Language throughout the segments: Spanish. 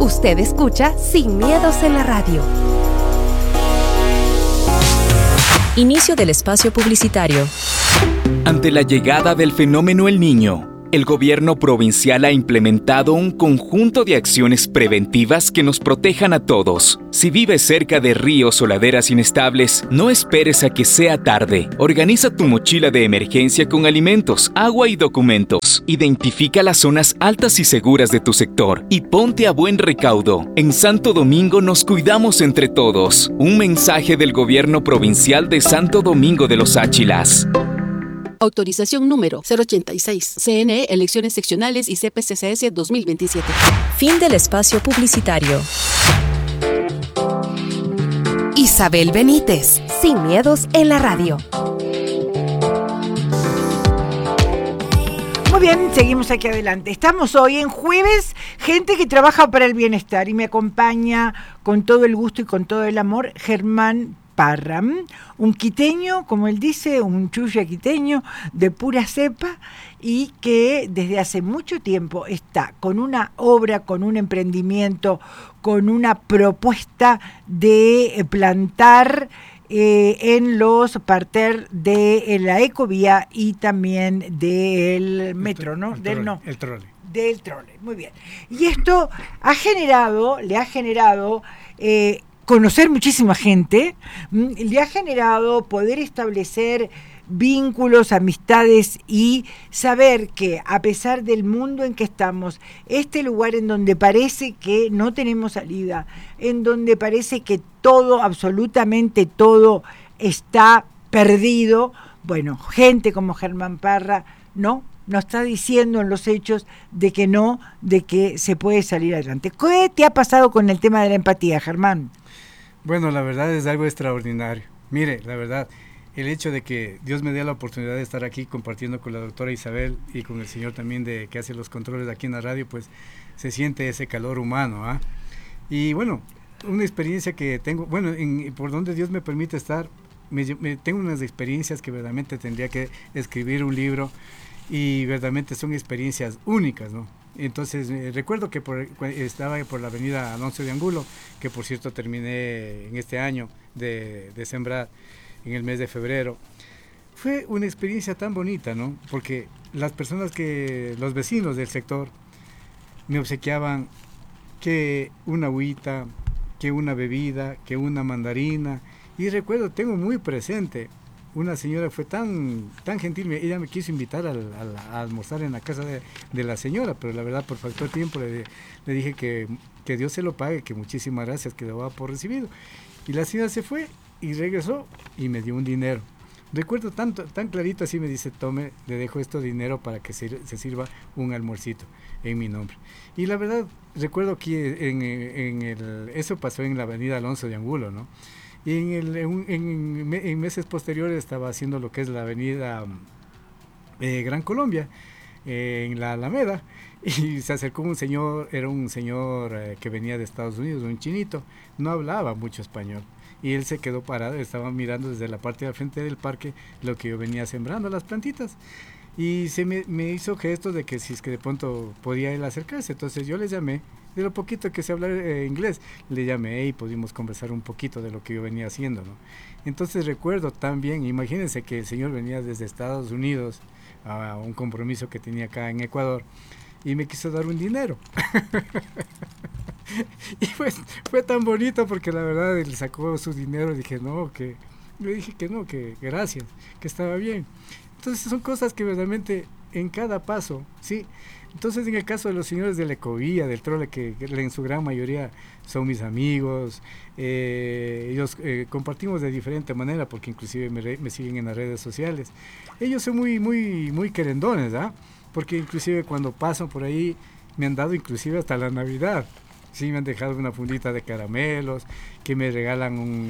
Usted escucha Sin Miedos en la Radio. Inicio del espacio publicitario. Ante la llegada del fenómeno El Niño, el gobierno provincial ha implementado un conjunto de acciones preventivas que nos protejan a todos. Si vives cerca de ríos o laderas inestables, no esperes a que sea tarde. Organiza tu mochila de emergencia con alimentos, agua y documentos. Identifica las zonas altas y seguras de tu sector y ponte a buen recaudo. En Santo Domingo nos cuidamos entre todos. Un mensaje del gobierno provincial de Santo Domingo de los Áchilas. Autorización número 086. CNE, Elecciones Seccionales y CPCCS 2027. Fin del espacio publicitario. Isabel Benítez, Sin Miedos en la Radio. Muy bien, seguimos aquí adelante. Estamos hoy en jueves, gente que trabaja para el bienestar, y me acompaña con todo el gusto y con todo el amor Germán Parra, un quiteño, como él dice, un chuya quiteño de pura cepa, y que desde hace mucho tiempo está con una obra, con un emprendimiento, con una propuesta de plantar en los parterres de la ecovía y también del metro, ¿no? El trole. Del trole, muy bien. Y esto le ha generado conocer muchísima gente, le ha generado poder establecer vínculos, amistades y saber que a pesar del mundo en que estamos, este lugar en donde parece que no tenemos salida, en donde parece que todo, absolutamente todo está perdido, bueno, gente como Germán Parra nos está diciendo en los hechos de que se puede salir adelante. ¿Qué te ha pasado con el tema de la empatía, Germán? Bueno, la verdad es algo extraordinario. Mire, la verdad, el hecho de que Dios me dé la oportunidad de estar aquí compartiendo con la doctora Isabel y con el señor también que hace los controles aquí en la radio, pues se siente ese calor humano, ¿ah? Y bueno, una experiencia que tengo, bueno, por donde Dios me permite estar, tengo unas experiencias que verdaderamente tendría que escribir un libro, y verdaderamente son experiencias únicas, ¿no? Entonces recuerdo que estaba por la avenida Alonso de Angulo, que por cierto terminé en este año de sembrar en el mes de febrero. Fue una experiencia tan bonita, ¿no? Porque los vecinos del sector me obsequiaban que una agüita, que una bebida, que una mandarina, y recuerdo, tengo muy presente, una señora fue tan gentil, ella me quiso invitar a almorzar en la casa de la señora, pero la verdad por factor tiempo le dije que Dios se lo pague, que muchísimas gracias, que lo va por recibido. Y la señora se fue y regresó y me dio un dinero. Recuerdo tan clarito, así me dice, tome, le dejo esto dinero para que se sirva un almuercito en mi nombre. Y la verdad, recuerdo que eso pasó en la avenida Alonso de Angulo, ¿no? Y en meses posteriores estaba haciendo lo que es la avenida Gran Colombia, en la Alameda, y se acercó un señor, era un señor que venía de Estados Unidos, un chinito, no hablaba mucho español, y él se quedó parado, estaba mirando desde la parte de frente del parque lo que yo venía sembrando, las plantitas, y me hizo gestos de que si es que de pronto podía él acercarse. Entonces yo le llamé, de lo poquito que sé hablar inglés, le llamé y pudimos conversar un poquito de lo que yo venía haciendo, ¿no? Entonces recuerdo también, imagínense que el señor venía desde Estados Unidos a un compromiso que tenía acá en Ecuador, y me quiso dar un dinero. Y pues fue tan bonito, porque la verdad él sacó su dinero y le dije que no, que gracias, que estaba bien. Entonces son cosas que verdaderamente en cada paso, ¿sí? Entonces en el caso de los señores de la ecovía, del trole, que en su gran mayoría son mis amigos, ellos compartimos de diferente manera, porque inclusive me siguen en las redes sociales. Ellos son muy querendones, ¿ah? Porque inclusive cuando pasan por ahí me han dado inclusive hasta la Navidad. Sí, me han dejado una fundita de caramelos, que me regalan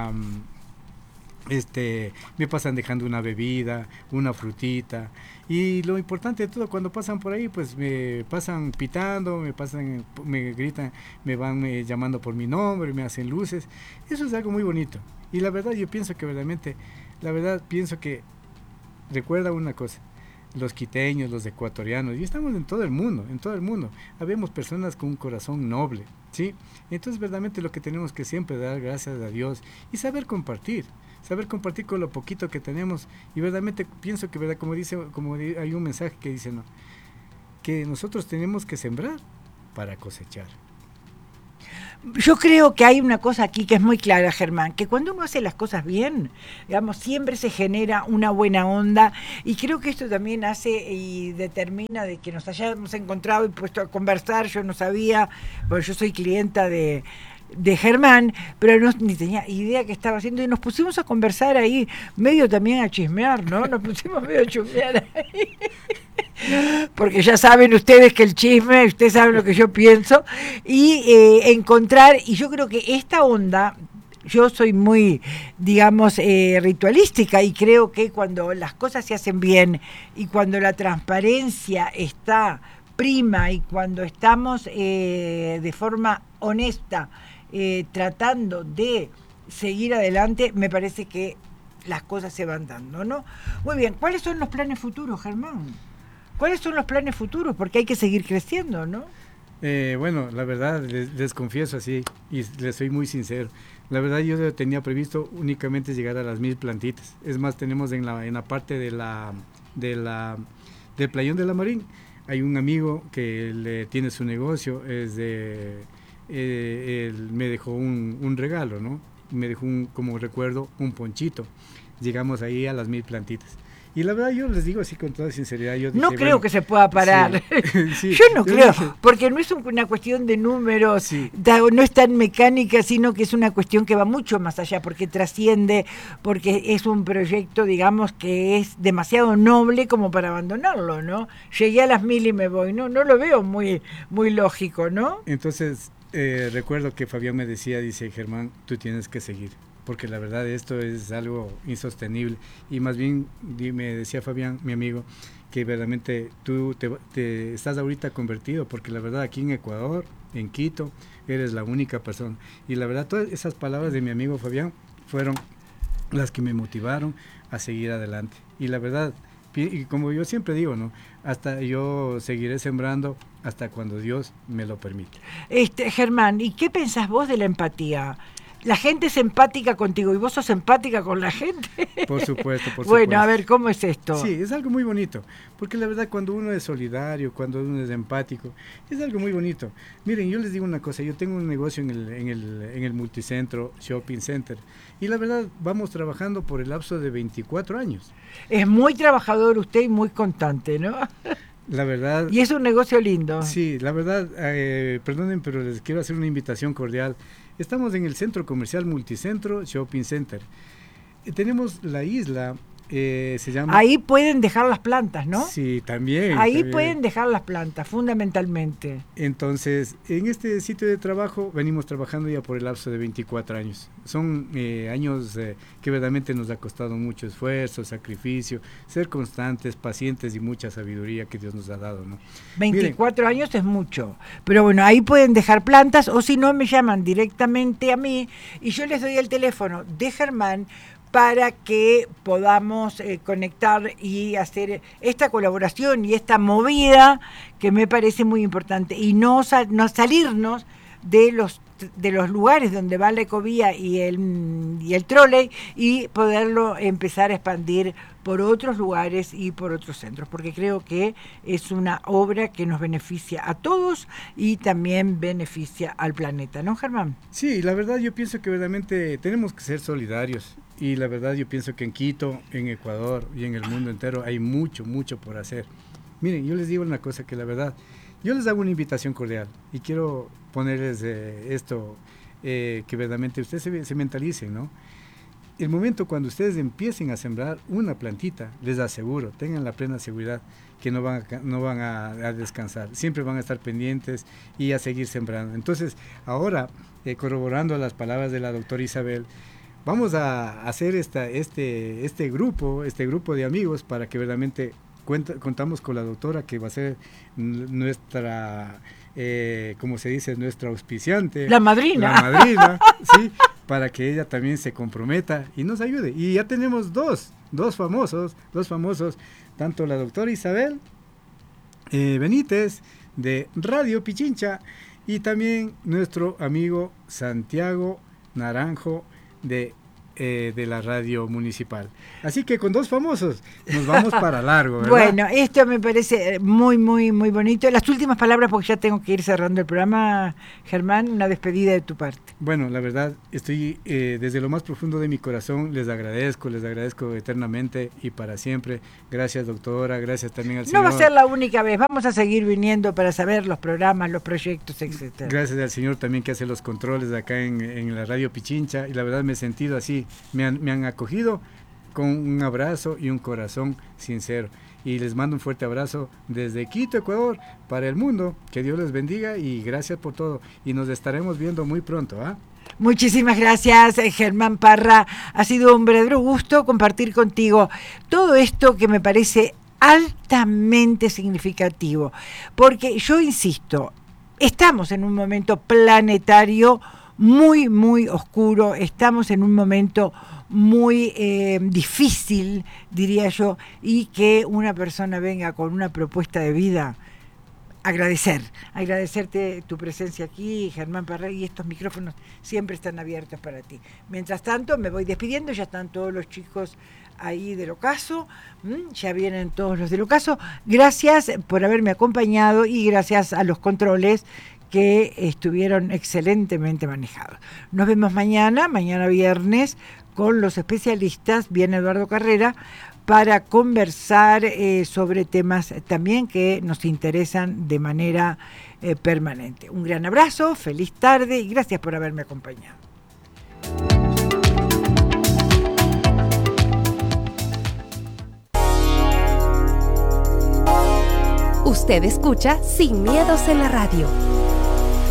me pasan dejando una bebida, una frutita, y lo importante de todo, cuando pasan por ahí, pues me pasan pitando, me gritan, me van llamando por mi nombre, me hacen luces. Eso es algo muy bonito, y la verdad yo pienso que verdaderamente, recuerda una cosa, los quiteños, los ecuatorianos, y estamos en todo el mundo, habemos personas con un corazón noble, ¿sí? Entonces verdaderamente lo que tenemos que siempre dar gracias a Dios y saber compartir con lo poquito que tenemos, y verdaderamente pienso que, ¿verdad? Como hay un mensaje que dice, ¿no?, que nosotros tenemos que sembrar para cosechar. Yo creo que hay una cosa aquí que es muy clara, Germán, que cuando uno hace las cosas bien, digamos, siempre se genera una buena onda, y creo que esto también hace y determina de que nos hayamos encontrado y puesto a conversar. Yo no sabía, porque yo soy clienta de Germán, pero ni tenía idea que estaba haciendo, y nos pusimos a conversar ahí, medio también a chismear, ¿no? Nos pusimos medio a chismear ahí. Porque ya saben ustedes que el chisme, ustedes saben lo que yo pienso, y encontrar, y yo creo que esta onda, yo soy muy, digamos, ritualística, y creo que cuando las cosas se hacen bien y cuando la transparencia está prima y cuando estamos de forma honesta tratando de seguir adelante, me parece que las cosas se van dando, ¿no? Muy bien, ¿cuáles son los planes futuros, Germán? ¿Cuáles son los planes futuros? Porque hay que seguir creciendo, ¿no? Bueno, la verdad, les confieso así, y les soy muy sincero. La verdad, yo tenía previsto únicamente llegar a las 1000 plantitas. Es más, tenemos en la parte del Playón de la Marín, hay un amigo que tiene su negocio, él me dejó un regalo, ¿no? Me dejó como recuerdo un ponchito. Llegamos ahí a las 1000 plantitas. Y la verdad, yo les digo así con toda sinceridad, yo dije, no creo que se pueda parar. Sí, sí, yo no creo, porque no es una cuestión de números, sí, no es tan mecánica, sino que es una cuestión que va mucho más allá, porque trasciende, porque es un proyecto, digamos, que es demasiado noble como para abandonarlo, ¿no? Llegué a las 1000 y me voy, no lo veo muy, muy lógico, ¿no? Entonces, recuerdo que Fabián me decía, dice, Germán, tú tienes que seguir, porque la verdad esto es algo insostenible, y más bien me decía Fabián, mi amigo, que verdaderamente tú te estás ahorita convertido, porque la verdad aquí en Ecuador, en Quito, eres la única persona, y la verdad todas esas palabras de mi amigo Fabián fueron las que me motivaron a seguir adelante, y la verdad, y como yo siempre digo, ¿no?, hasta yo seguiré sembrando hasta cuando Dios me lo permite. Germán, ¿y qué pensás vos de la empatía? La gente es empática contigo y vos sos empática con la gente. Por supuesto, por supuesto. Bueno, a ver, ¿cómo es esto? Sí, es algo muy bonito, porque la verdad cuando uno es solidario, cuando uno es empático, es algo muy bonito. Miren, yo les digo una cosa, yo tengo un negocio en el multicentro, shopping center, y la verdad vamos trabajando por el lapso de 24 años. Es muy trabajador usted y muy constante, ¿no? La verdad. Y es un negocio lindo. Sí, la verdad, perdonen, pero les quiero hacer una invitación cordial. Estamos en el Centro Comercial Multicentro Shopping Center. Tenemos la isla, se llama... Ahí pueden dejar las plantas, ¿no? Sí, también. Ahí también pueden dejar las plantas, fundamentalmente. Entonces, en este sitio de trabajo venimos trabajando ya por el lapso de 24 años. Son años que verdaderamente nos ha costado mucho esfuerzo, sacrificio, ser constantes, pacientes y mucha sabiduría que Dios nos ha dado, ¿no? 24 Miren, años es mucho, pero bueno, ahí pueden dejar plantas, o si no me llaman directamente a mí y yo les doy el teléfono de Germán para que podamos conectar y hacer esta colaboración y esta movida que me parece muy importante, y no salirnos de los lugares donde va la ecovía y el trolley, y poderlo empezar a expandir por otros lugares y por otros centros, porque creo que es una obra que nos beneficia a todos y también beneficia al planeta, ¿no, Germán? Sí, la verdad yo pienso que verdaderamente tenemos que ser solidarios, y la verdad yo pienso que en Quito, en Ecuador y en el mundo entero hay mucho, mucho por hacer. Miren, yo les digo una cosa, que la verdad, yo les hago una invitación cordial y quiero ponerles esto, que verdaderamente ustedes se mentalicen, ¿no? El momento cuando ustedes empiecen a sembrar una plantita, les aseguro, tengan la plena seguridad que no van a descansar, siempre van a estar pendientes y a seguir sembrando. Entonces, ahora, corroborando las palabras de la doctora Isabel, vamos a hacer este grupo de amigos para que verdaderamente contamos con la doctora, que va a ser nuestra, como se dice, nuestra auspiciante. La madrina. La madrina, sí, para que ella también se comprometa y nos ayude. Y ya tenemos dos famosos, tanto la doctora Isabel Benítez de Radio Pichincha y también nuestro amigo Santiago Naranjo de la radio municipal. Así que con dos famosos nos vamos para largo, ¿verdad? Bueno, esto me parece muy, muy, muy bonito. Las últimas palabras, porque ya tengo que ir cerrando el programa, Germán, una despedida de tu parte. Bueno, la verdad, estoy desde lo más profundo de mi corazón, les agradezco eternamente y para siempre. Gracias, doctora, gracias también al señor. No va a ser la única vez, vamos a seguir viniendo para saber los programas, los proyectos, etcétera. Gracias al señor también que hace los controles de acá en la radio Pichincha, y la verdad me he sentido así, me han acogido con un abrazo y un corazón sincero. Y les mando un fuerte abrazo desde Quito, Ecuador, para el mundo. Que Dios les bendiga y gracias por todo. Y nos estaremos viendo muy pronto, ¿ah? Muchísimas gracias, Germán Parra. Ha sido un verdadero gusto compartir contigo todo esto que me parece altamente significativo. Porque yo insisto, estamos en un momento planetario muy, muy oscuro, estamos en un momento muy difícil, diría yo, y que una persona venga con una propuesta de vida, agradecerte tu presencia aquí, Germán Parra, y estos micrófonos siempre están abiertos para ti. Mientras tanto, me voy despidiendo, ya están todos los chicos ahí del ocaso, ya vienen todos los del ocaso. Gracias por haberme acompañado y gracias a los controles que estuvieron excelentemente manejados. Nos vemos mañana viernes, con los especialistas, viene Eduardo Carrera, para conversar sobre temas también que nos interesan de manera permanente. Un gran abrazo, feliz tarde y gracias por haberme acompañado. Usted escucha Sin Miedos en la Radio.